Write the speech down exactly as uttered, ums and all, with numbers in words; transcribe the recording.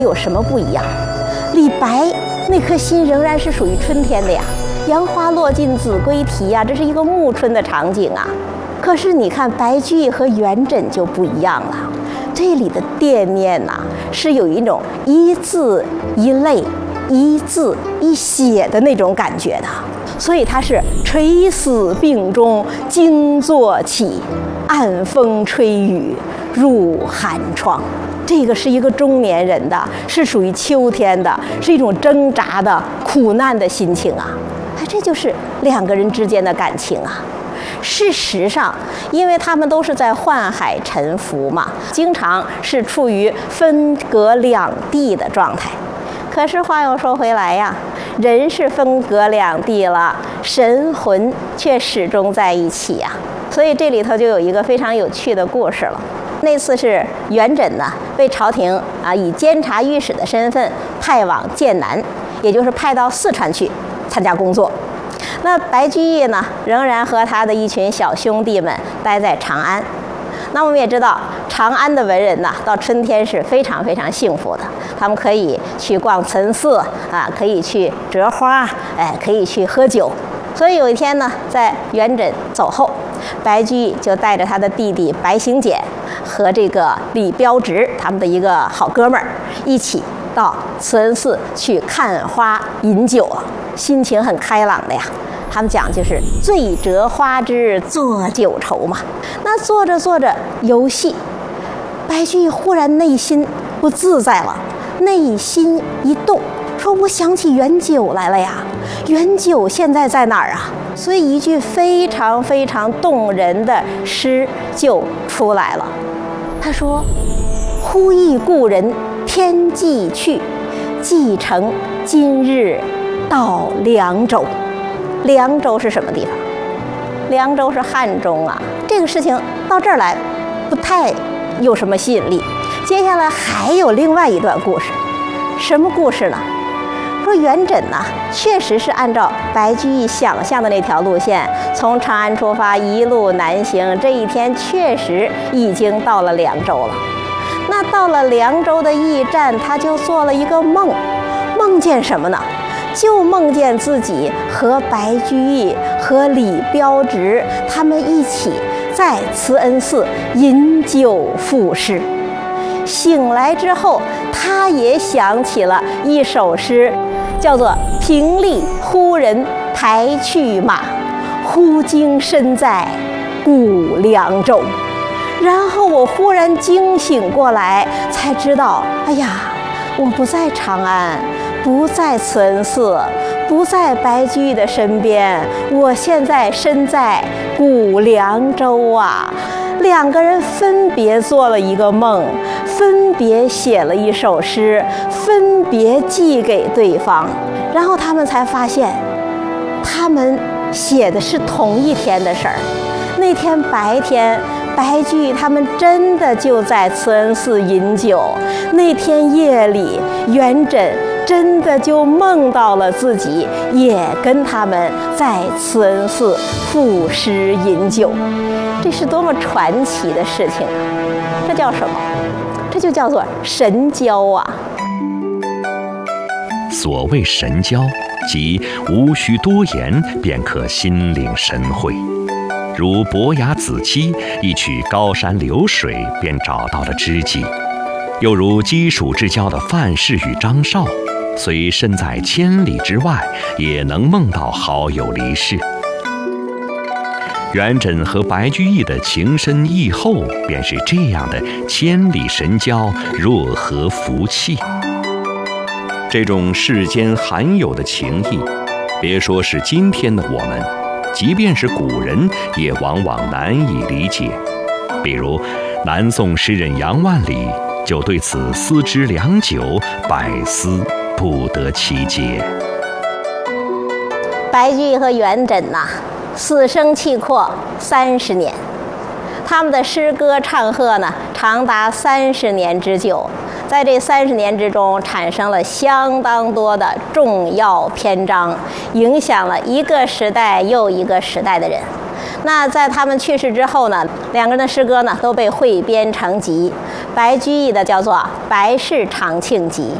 有什么不一样？李白那颗心仍然是属于春天的呀，杨花落尽子规啼呀，这是一个暮春的场景啊。可是你看白居易和元稹就不一样了，这里的惦念呐、啊，是有一种一字一泪、一字一血的那种感觉的，所以他是垂死病中惊坐起，暗风吹雨入寒窗。这个是一个中年人的，是属于秋天的，是一种挣扎的苦难的心情啊！哎，这就是两个人之间的感情啊。事实上，因为他们都是在宦海沉浮嘛，经常是处于分隔两地的状态。可是话又说回来呀，人是分隔两地了，神魂却始终在一起呀。所以这里头就有一个非常有趣的故事了。那次是元稹呢被朝廷啊以监察御史的身份派往剑南，也就是派到四川去参加工作。那白居易呢，仍然和他的一群小兄弟们待在长安。那我们也知道，长安的文人呢，到春天是非常非常幸福的。他们可以去逛岑寺啊，可以去折花，哎，可以去喝酒。所以有一天呢，在元稹走后，白居易就带着他的弟弟白行简和这个李标直他们的一个好哥们儿一起到慈恩寺去看花饮酒了，心情很开朗的呀。他们讲就是醉折花枝作酒愁嘛。那做着做着游戏，白居易忽然内心不自在了，内心一动，说我想起元九来了呀，元九现在在哪儿啊？所以一句非常非常动人的诗就出来了。他说：忽忆故人天际去，既乘今日到凉州。凉州是什么地方？凉州是汉中啊。这个事情到这儿来不太有什么吸引力。接下来还有另外一段故事，什么故事呢？说元稹呢，确实是按照白居易想象的那条路线，从长安出发，一路南行。这一天确实已经到了凉州了。那到了凉州的驿站，他就做了一个梦，梦见什么呢？就梦见自己和白居易和李标直他们一起在慈恩寺饮酒赋诗。醒来之后，他也想起了一首诗，叫做“平吏忽人抬去马，忽惊身在古凉州”。然后我忽然惊醒过来，才知道，哎呀，我不在长安，不在慈恩寺，不在白居易的身边，我现在身在古凉州啊。两个人分别做了一个梦，分别写了一首诗，分别寄给对方，然后他们才发现，他们写的是同一天的事儿。那天白天，白居易他们真的就在慈恩寺饮酒，那天夜里，元稹真的就梦到了自己也跟他们在慈恩寺赋诗饮酒。这是多么传奇的事情啊！这叫什么？这就叫做神交啊！ 所谓神交，即无需多言便可心领神会。如伯牙子期一曲高山流水便找到了知己，又如鸡黍之交的范氏与张绍，虽身在千里之外，也能梦到好友离世。元稹和白居易的情深意厚，便是这样的千里神交，若合福气。这种世间罕有的情谊，别说是今天的我们，即便是古人也往往难以理解。比如南宋诗人杨万里就对此思之良久，百思不得其解。 白居易和元稹呐、啊，死生契阔三十年，他们的诗歌唱和呢，长达三十年之久。在这三十年之中，产生了相当多的重要篇章，影响了一个时代又一个时代的人。 那在他们去世之后呢，两个人的诗歌呢都被汇编成集，白居易的叫做《白氏长庆集》。